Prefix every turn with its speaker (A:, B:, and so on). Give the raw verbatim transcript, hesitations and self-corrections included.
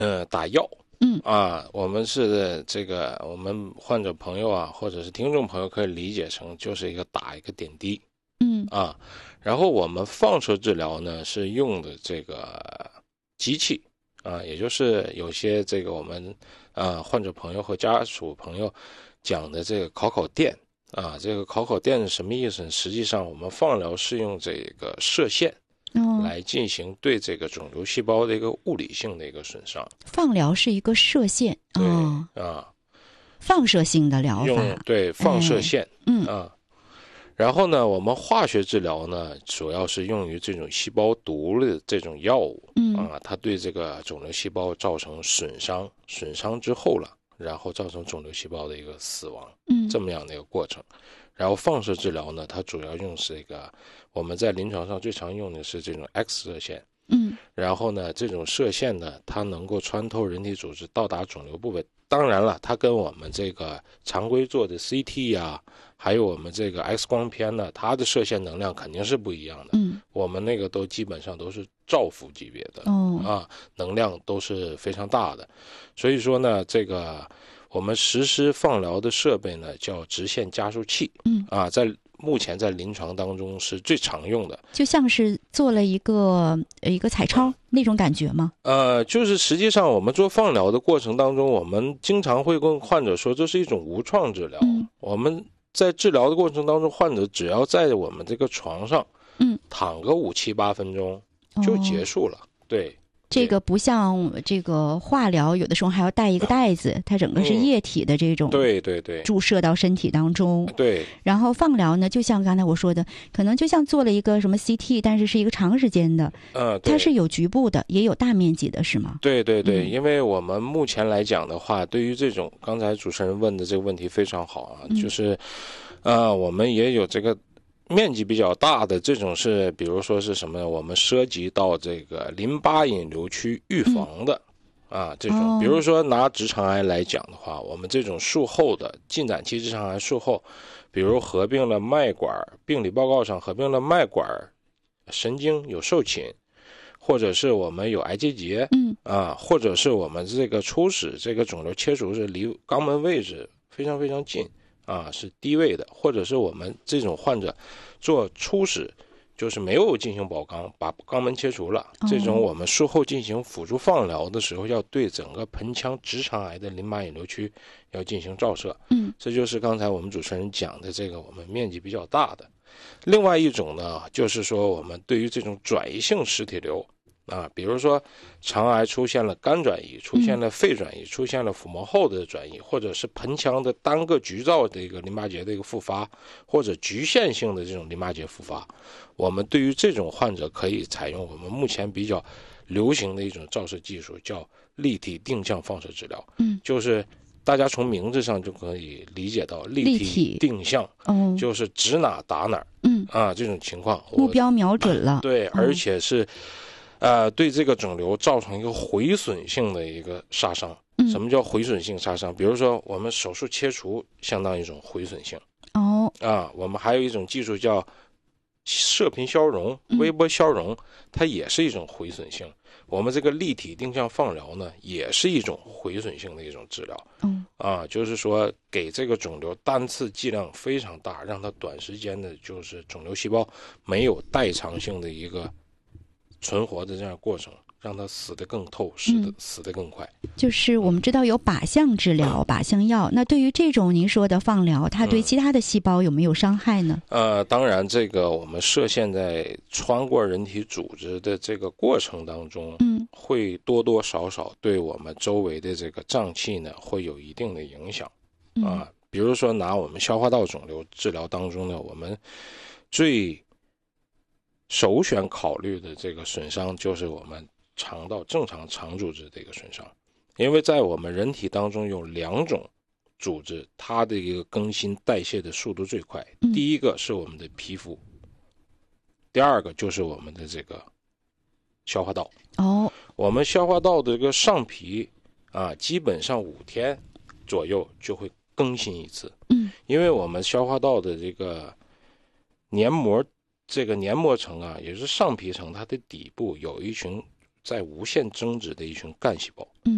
A: 呃打药。
B: 嗯
A: 啊，我们是这个，我们患者朋友啊，或者是听众朋友可以理解成就是一个打一个点滴。
B: 嗯
A: 啊，然后我们放射治疗呢是用的这个机器啊，也就是有些这个我们啊患者朋友和家属朋友讲的这个烤烤电啊，这个烤烤电是什么意思呢？实际上我们放疗是用这个射线
B: 哦，
A: 来进行对这个肿瘤细胞的一个物理性的一个损伤。
B: 放疗是一个射线
A: 对、
B: 哦，
A: 啊，
B: 放射性的疗
A: 用
B: 法，
A: 对放射线、
B: 哎、嗯
A: 啊。然后呢，我们化学治疗呢，主要是用于这种细胞毒的这种药物，
B: 嗯
A: 啊，它对这个肿瘤细胞造成损伤，损伤之后了，然后造成肿瘤细胞的一个死亡，
B: 嗯，
A: 这么样的一个过程。然后放射治疗呢，它主要用是一个我们在临床上最常用的是这种 X 射线，
B: 嗯，
A: 然后呢，这种射线呢，它能够穿透人体组织到达肿瘤部位。当然了，它跟我们这个常规做的 C T 呀、啊，还有我们这个 X 光片呢，它的射线能量肯定是不一样的。
B: 嗯，
A: 我们那个都基本上都是兆伏级别的，
B: 哦，
A: 啊，能量都是非常大的。所以说呢，这个我们实施放疗的设备呢叫直线加速器，
B: 嗯，
A: 啊，在目前在临床当中是最常用的，
B: 就像是做了一个一个彩超那种感觉吗？
A: 呃，就是实际上我们做放疗的过程当中，我们经常会跟患者说，这是一种无创治疗。
B: 嗯，
A: 我们在治疗的过程当中，患者只要在我们这个床上，
B: 嗯，
A: 躺个五七八分钟就结束了。哦、对。
B: 这个不像这个化疗，有的时候还要带一个袋子，它整个是液体的这种，
A: 对对对，
B: 注射到身体当中。
A: 对。
B: 然后放疗呢，就像刚才我说的，可能就像做了一个什么 C T， 但是是一个长时间的，
A: 嗯，
B: 它是有局部的，也有大面积的，是吗？
A: 对对对，
B: 嗯、
A: 因为我们目前来讲的话，对于这种刚才主持人问的这个问题非常好啊，
B: 嗯、
A: 就是，呃，我们也有这个。面积比较大的这种是，比如说是什么呢？我们涉及到这个淋巴引流区预防的，嗯、啊，这种，比如说拿直肠癌来讲的话，我们这种术后的进展期直肠癌术后，比如合并了脉管，病理报告上合并了脉管神经有受侵，或者是我们有癌结节，
B: 嗯
A: 啊，或者是我们这个初始这个肿瘤切除是离肛门位置非常非常近。啊，是低位的，或者是我们这种患者做初始就是没有进行保肛，把肛门切除了，这种我们术后进行辅助放疗的时候，要对整个盆腔直肠癌的淋巴引流区要进行照射。
B: 嗯，
A: 这就是刚才我们主持人讲的这个我们面积比较大的。另外一种呢，就是说我们对于这种转移性实体瘤。啊，比如说肠癌出现了肝转移，出现了肺转移，嗯、出现了腹膜后的转移，或者是盆腔的单个局灶的一个淋巴结的一个复发，或者局限性的这种淋巴结复发，我们对于这种患者可以采用我们目前比较流行的一种照射技术，叫立体定向放射治疗。
B: 嗯，
A: 就是大家从名字上就可以理解到立体定向，
B: 哦，
A: 就是指哪打哪。
B: 嗯
A: 啊，这种情况
B: 目标瞄准了。
A: 对，而且是。呃，对这个肿瘤造成一个毁损性的一个杀伤。什么叫毁损性杀伤？比如说我们手术切除相当于一种毁损性。
B: 哦，
A: 啊，我们还有一种技术叫射频消融、微波消融，它也是一种毁损性。我们这个立体定向放疗呢，也是一种毁损性的一种治疗。
B: 嗯，
A: 啊，就是说给这个肿瘤单次剂量非常大，让它短时间的，就是肿瘤细胞没有代偿性的一个。存活的这样过程，让它死得更透，死得、嗯、死得更快。
B: 就是我们知道有靶向治疗、嗯、靶向药，那对于这种您说的放疗，它对其他的细胞有没有伤害呢？
A: 嗯、呃，当然，这个我们射线在穿过人体组织的这个过程当中，嗯，会多多少少对我们周围的这个脏器呢，会有一定的影响。
B: 嗯、
A: 啊，比如说拿我们消化道肿瘤治疗当中呢，我们最首选考虑的这个损伤就是我们肠道正常肠组织的一个损伤，因为在我们人体当中有两种组织，它的一个更新代谢的速度最快。
B: 嗯、
A: 第一个是我们的皮肤，第二个就是我们的这个消化道。
B: 哦，
A: 我们消化道的这个上皮啊，基本上五天左右就会更新一次。
B: 嗯，
A: 因为我们消化道的这个黏膜。这个黏膜层啊，也是上皮层，它的底部有一群在无限增殖的一群干细胞。
B: 嗯。